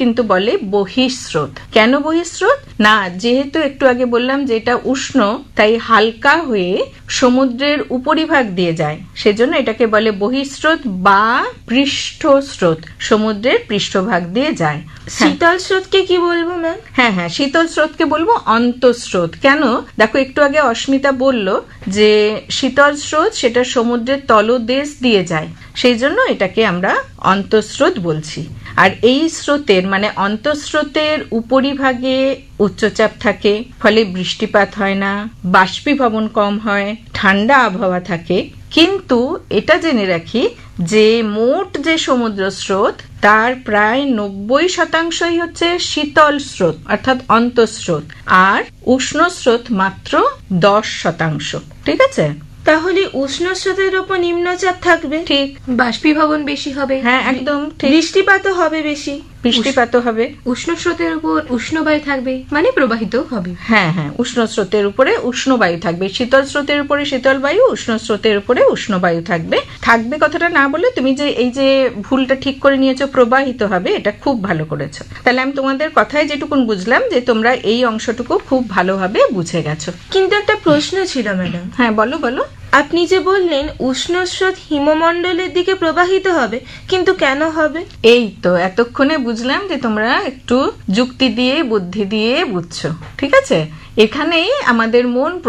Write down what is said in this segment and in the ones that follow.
কিন্তু বলে বহিঃস্রোত। কেন বহিঃস্রোত? না, যেহেতু একটু আগে বললাম যে এটা উষ্ণ, তাই হালকা হয়ে সমুদ্রের উপরিভাগ দিয়ে যায়, সেজন্য এটাকে বলে বহিঃস্রোত বা পৃষ্ঠস্রোত, সমুদ্রের পৃষ্ঠভাগ দিয়ে যায়। শীতল স্রোতকে কি বলবো ম্যাম? হ্যাঁ হ্যাঁ, শীতল স্রোতকে বলবো অন্তঃস্রোত। কেন? দেখো একটু আগে অস্মিতা বলল যে শীতল স্রোত সেটা সমুদ্রের তলদেশ দিয়ে যায়, সেই জন্য এটাকে আমরা অন্তঃস্রোত বলছি। আর এই স্রোতের মানে অন্তঃস্রোতের উপরিভাগে উচ্চচাপ থাকে, ফলে বৃষ্টিপাত হয় না, বাষ্পীভবন কম হয়, ঠান্ডা আবহাওয়া থাকে। কিন্তু এটা জেনে রাখি যে মোট যে সমুদ্র স্রোত তার প্রায় 90% হচ্ছে শীতল স্রোত অর্থাৎ অন্তঃস্রোত, আর উষ্ণ স্রোত মাত্র 10%। ঠিক আছে? তাহলে উষ্ণ স্রোতের উপর নিম্নচাপ থাকবে, ঠিক। বাষ্পীভবন বেশি হবে, হ্যাঁ একদম ঠিক। বৃষ্টিপাতও হবে বেশি, বৃষ্টিপাতও হবে। উষ্ণ স্রোতের উপর উষ্ণ বায়ু থাকবে, মানে প্রবাহিত হবে। হ্যাঁ হ্যাঁ, উষ্ণ স্রোতের উপরে উষ্ণ বায়ু থাকবে, শীতল স্রোতের উপরে শীতল বায়ু, উষ্ণ স্রোতের উপরে উষ্ণ বায়ু থাকবে। থাকবে কথাটা না বলে তুমি যে এই যে ভুলটা ঠিক করে নিয়েছো, প্রবাহিত হবে, এটা খুব ভালো করেছো। তাহলে আমি তোমাদের কথায় যেটুকুন বুঝলাম যে তোমরা এই অংশটুকু খুব ভালোভাবে বুঝে গেছো। কিন্তু একটা প্রশ্ন ছিল ম্যাডাম। হ্যাঁ বলো বলো। আপনি যে বললেন উষ্ণ স্রোত হিমমণ্ডলের দিকে প্রবাহিত হবে, কিন্তু কেন হবে? এই তো এতক্ষণে বুঝলাম যে তোমরা একটু যুক্তি দিয়ে বুদ্ধি দিয়ে বুঝছো। ঠিক আছে? এখানেই আমাদের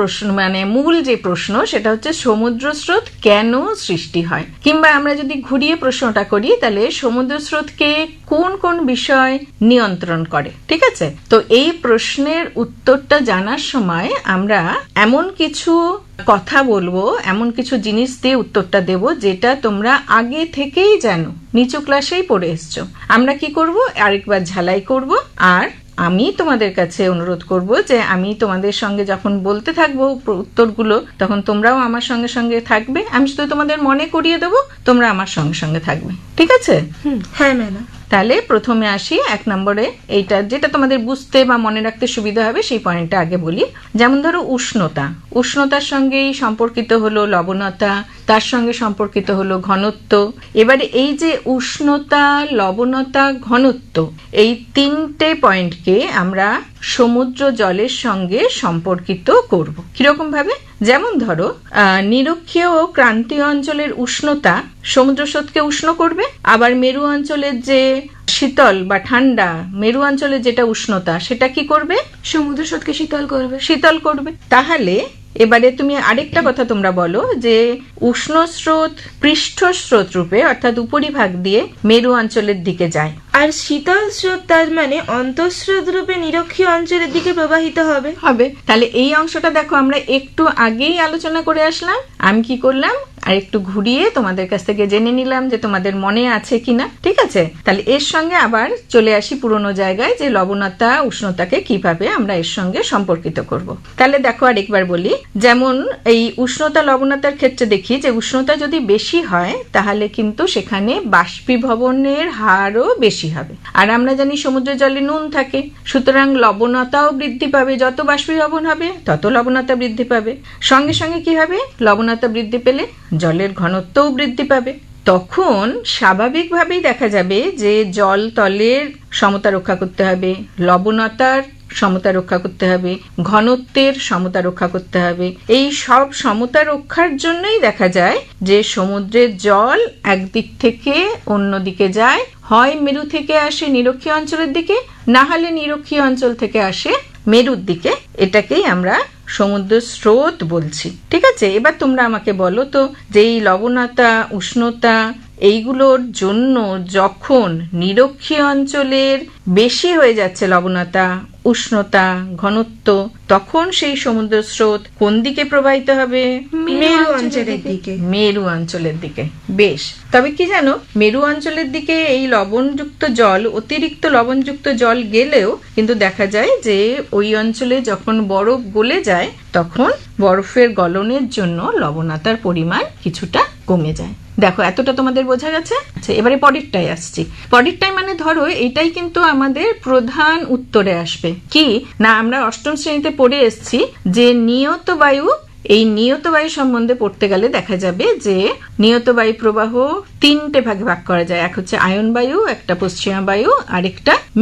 মূল যে প্রশ্ন সেটা হচ্ছে সমুদ্র স্রোত কেন সৃষ্টি হয়, কিংবা আমরা যদি ঘুরিয়ে প্রশ্নটা করি তাহলে সমুদ্র স্রোতকে কোন কোন বিষয় নিয়ন্ত্রণ করে। ঠিক আছে? তো এই প্রশ্নের উত্তরটা জানার সময় আমরা এমন কিছু কথা বলবো, এমন কিছু জিনিস দিয়ে উত্তরটা দেব যেটা তোমরা আগে থেকেই জানো, নিচু ক্লাসেই পড়ে এসছো। আমরা কি করব, আরেকবার ঝালাই করব, আর আমি তোমাদের কাছে অনুরোধ করব যে আমি তোমাদের সঙ্গে যখন বলতে থাকবো উত্তরগুলো, তখন তোমরাও আমার সঙ্গে সঙ্গে থাকবে। আমি শুধু তোমাদের মনে করিয়ে দেবো, তোমরা আমার সঙ্গে সঙ্গে থাকবে। ঠিক আছে? হ্যাঁ ম্যাডাম। তাহলে প্রথমে আসি 1 নম্বরে, এইটা যেটা তোমাদের বুঝতে বা মনে রাখতে সুবিধা হবে সেই পয়েন্টটা আগে বলি। যেমন ধরো উষ্ণতা, উষ্ণতার সঙ্গেই সম্পর্কিত হলো লবণতা, তার সঙ্গে সম্পর্কিত হলো ঘনত্ব। এবারে এই যে উষ্ণতা, লবণতা, ঘনত্ব, এই 3টে পয়েন্টকে আমরা সমুদ্র জলের সঙ্গে সম্পর্কিত করব। কিরকম ভাবে? যেমন ধরো নিরক্ষীয় ও ক্রান্তীয় অঞ্চলের উষ্ণতা সমুদ্র স্রোতকে উষ্ণ করবে, আবার মেরু অঞ্চলের যে শীতল বা ঠান্ডা, মেরু অঞ্চলের যেটা উষ্ণতা সেটা কি করবে? সমুদ্র স্রোতকে শীতল করবে। তাহলে এবারে তুমি আরেকটা কথা তোমরা বলো যে উষ্ণ স্রোত পৃষ্ঠস্রোত রূপে অর্থাৎ উপরিভাগ দিয়ে মেরু অঞ্চলের দিকে যায়, আর শীতল স্রোত তার মানে অন্তঃস্রোত রূপে নিরক্ষীয় অঞ্চলের দিকে প্রবাহিত হবে। তাহলে এই অংশটা দেখো আমরা একটু আগেই আলোচনা করে আসলাম। আমি কি করলাম, আর একটু ঘুরিয়ে তোমাদের কাছ থেকে জেনে নিলাম যে তোমাদের মনে আছে কিনা। ঠিক আছে? তাহলে এর সঙ্গে আবার চলে আসি পুরোনো জায়গায় যে লবণতা উষ্ণতাকে কিভাবে আমরা এর সঙ্গে সম্পর্কিত করব। তাহলে দেখো আরেকবার বলি, যেমন এই উষ্ণতা লবণতার ক্ষেত্রে দেখি যে উষ্ণতা যদি বেশি হয় তাহলে কিন্তু সেখানে বাষ্পীভবনের হারও বেশি হবে। আর আমরা জানি সমুদ্র জলে নুন থাকে, সুতরাং লবণতাও বৃদ্ধি পাবে। যত বাষ্পীভবন হবে তত লবণতা বৃদ্ধি পাবে। সঙ্গে সঙ্গে কি হবে? লবণতা বৃদ্ধি পেলে জলের ঘনত্বও বৃদ্ধি পাবে। তখন স্বাভাবিকভাবেই দেখা যাবে যে জল তলের সমতা রক্ষা করতে হবে, লবণতার সমতা রক্ষা করতে হবে, ঘনত্বের সমতা রক্ষা করতে হবে। এই সব সমতা রক্ষার জন্যই দেখা যায় যে সমুদ্রের জল একদিক থেকে অন্য দিকে যায়, হয় মেরু থেকে আসে নিরক্ষীয় অঞ্চলের দিকে, না হলে নিরক্ষীয় অঞ্চল থেকে আসে মেরুর দিকে। এটাকেই আমরা সমুদ্র স্রোত বলছি। ঠিক আছে? এবার তোমরা আমাকে বলো তো যে এই লবণতা উষ্ণতা এইগুলোর জন্য যখন নিরক্ষীয় অঞ্চলের বেশি হয়ে যাচ্ছে লবণতা উষ্ণতা ঘনত্ব, তখন সেই সমুদ্র স্রোত কোন দিকে প্রবাহিত হবে? মেরু অঞ্চলের দিকে। মেরু অঞ্চলের দিকে। বেশ, তবে কি জানো, মেরু অঞ্চলের দিকে এই লবণযুক্ত জল, অতিরিক্ত লবণযুক্ত জল গেলেও কিন্তু দেখা যায় যে ওই অঞ্চলে যখন বরফ গলে যায় তখন বরফের গলনের জন্য লবণতার পরিমাণ কিছুটা কমে যায়। দেখো এতটা তোমাদের বোঝা গেছে? আচ্ছা, এবারে পরেরটাই আসছি। পরেরটাই মানে ধরো এটাই কিন্তু আমাদের প্রধান উত্তরে আসবে। কি না, আমরা অষ্টম শ্রেণীতে পড়ে এসেছি যে নিয়ত বায়ু, এই নিয়ত বায়ু সম্বন্ধে পড়তে গেলে দেখা যাবে যে নিয়ত বায়ু প্রবাহ 3টে ভাগে ভাগ করা যায়। এক হচ্ছে আয়ন বায়ু, একটা পশ্চিমা বায়ু, আর একটা